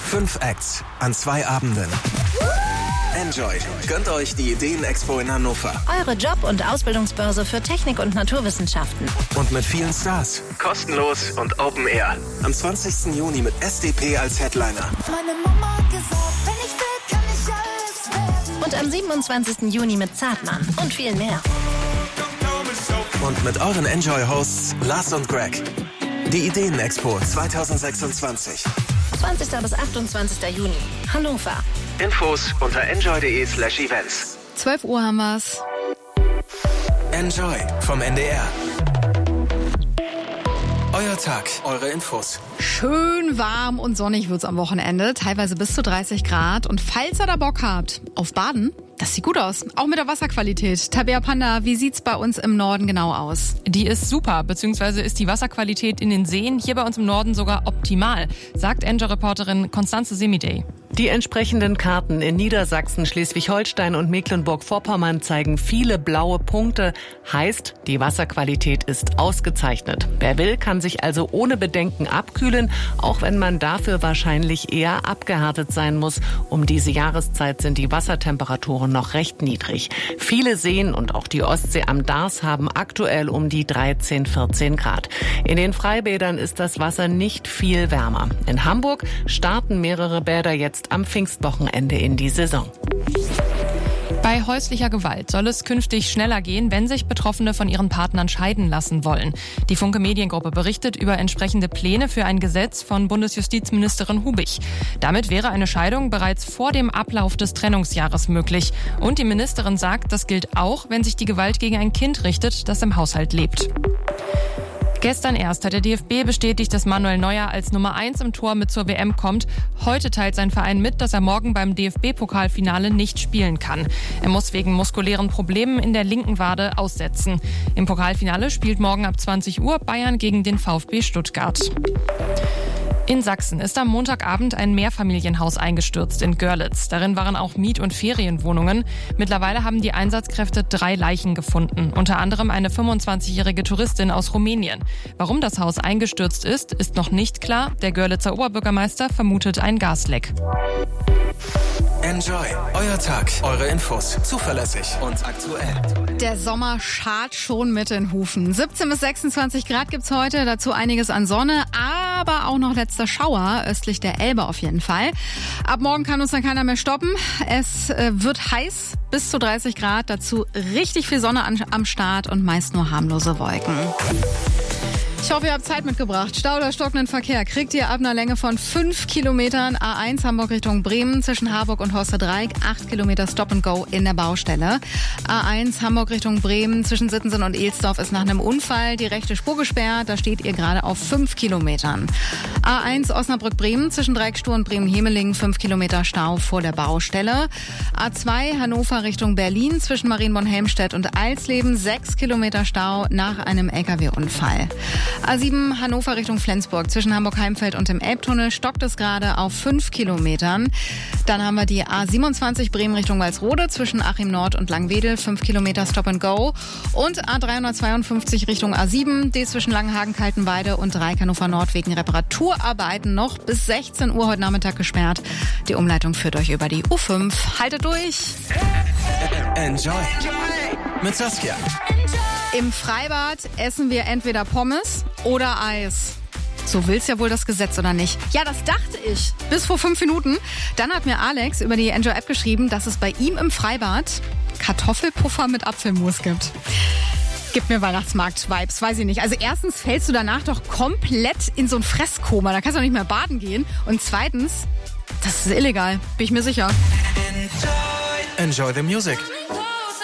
5 Acts an 2 Abenden. Enjoy. Gönnt euch die Ideen-Expo in Hannover. Eure Job- und Ausbildungsbörse für Technik und Naturwissenschaften. Und mit vielen Stars. Kostenlos und Open Air. Am 20. Juni mit SDP als Headliner. Meine Mama hat gesagt, wenn ich will, kann ich alles werden. Und am 27. Juni mit Zartmann und viel mehr. Und mit euren Enjoy-Hosts Lars und Greg. Die Ideen-Expo 2026. 20. bis 28. Juni. Hannover. Infos unter enjoy.de/events. 12 Uhr haben wir's. Enjoy vom NDR. Euer Tag, eure Infos. Schön warm und sonnig wird's am Wochenende, teilweise bis zu 30 Grad. Und falls ihr da Bock habt auf Baden, das sieht gut aus, auch mit der Wasserqualität. Tabea Panda, wie sieht's bei uns im Norden genau aus? Die ist super, beziehungsweise ist die Wasserqualität in den Seen hier bei uns im Norden sogar optimal, sagt Enjoy-Reporterin Constanze Semidey. Die entsprechenden Karten in Niedersachsen, Schleswig-Holstein und Mecklenburg-Vorpommern zeigen viele blaue Punkte. Heißt, die Wasserqualität ist ausgezeichnet. Wer will, kann sich also ohne Bedenken abkühlen, auch wenn man dafür wahrscheinlich eher abgehärtet sein muss. Um diese Jahreszeit sind die Wassertemperaturen noch recht niedrig. Viele Seen und auch die Ostsee am Dars haben aktuell um die 13, 14 Grad. In den Freibädern ist das Wasser nicht viel wärmer. In Hamburg starten mehrere Bäder jetzt am Pfingstwochenende in die Saison. Bei häuslicher Gewalt soll es künftig schneller gehen, wenn sich Betroffene von ihren Partnern scheiden lassen wollen. Die Funke Mediengruppe berichtet über entsprechende Pläne für ein Gesetz von Bundesjustizministerin Hubig. Damit wäre eine Scheidung bereits vor dem Ablauf des Trennungsjahres möglich. Und die Ministerin sagt, das gilt auch, wenn sich die Gewalt gegen ein Kind richtet, das im Haushalt lebt. Gestern erst hat der DFB bestätigt, dass Manuel Neuer als Nummer 1 im Tor mit zur WM kommt. Heute teilt sein Verein mit, dass er morgen beim DFB-Pokalfinale nicht spielen kann. Er muss wegen muskulären Problemen in der linken Wade aussetzen. Im Pokalfinale spielt morgen ab 20 Uhr Bayern gegen den VfB Stuttgart. In Sachsen ist am Montagabend ein Mehrfamilienhaus eingestürzt in Görlitz. Darin waren auch Miet- und Ferienwohnungen. Mittlerweile haben die Einsatzkräfte 3 Leichen gefunden, unter anderem eine 25-jährige Touristin aus Rumänien. Warum das Haus eingestürzt ist noch nicht klar. Der Görlitzer Oberbürgermeister vermutet ein Gasleck. Enjoy. Euer Tag, eure Infos. Zuverlässig und aktuell. Der Sommer schart schon mit den Hufen. 17 bis 26 Grad gibt's heute, dazu einiges an Sonne, aber auch noch letzter Schauer, östlich der Elbe auf jeden Fall. Ab morgen kann uns dann keiner mehr stoppen. Es wird heiß, bis zu 30 Grad, dazu richtig viel Sonne am Start und meist nur harmlose Wolken. Ich hoffe, ihr habt Zeit mitgebracht. Stau oder stockenden Verkehr kriegt ihr ab einer Länge von 5 Kilometern. A1 Hamburg Richtung Bremen zwischen Harburg und Horsterdreieck. 8 Kilometer Stop and Go in der Baustelle. A1 Hamburg Richtung Bremen zwischen Sittensen und Ehlsdorf ist nach einem Unfall die rechte Spur gesperrt. Da steht ihr gerade auf 5 Kilometern. A1 Osnabrück-Bremen zwischen Dreieckstur und Bremen-Hemelingen. 5 Kilometer Stau vor der Baustelle. A2 Hannover Richtung Berlin zwischen Marienborn-Helmstedt und Alsleben. 6 Kilometer Stau nach einem LKW-Unfall. A7 Hannover Richtung Flensburg zwischen Hamburg-Heimfeld und dem Elbtunnel stockt es gerade auf 5 Kilometern. Dann haben wir die A27 Bremen Richtung Walsrode zwischen Achim Nord und Langwedel, 5 Kilometer Stop and Go. Und A352 Richtung A7, die zwischen Langenhagen-Kaltenweide und Dreieck Hannover Nord wegen Reparaturarbeiten noch bis 16 Uhr heute Nachmittag gesperrt. Die Umleitung führt euch über die U5. Haltet durch! Enjoy. Mit Saskia. Im Freibad essen wir entweder Pommes oder Eis. So will's ja wohl das Gesetz, oder nicht? Ja, das dachte ich. Bis vor 5 Minuten. Dann hat mir Alex über die Enjoy-App geschrieben, dass es bei ihm im Freibad Kartoffelpuffer mit Apfelmus gibt. Gibt mir Weihnachtsmarkt-Vibes, weiß ich nicht. Also erstens fällst du danach doch komplett in so ein Fresskoma. Da kannst du auch nicht mehr baden gehen. Und zweitens, das ist illegal, bin ich mir sicher. Enjoy the music.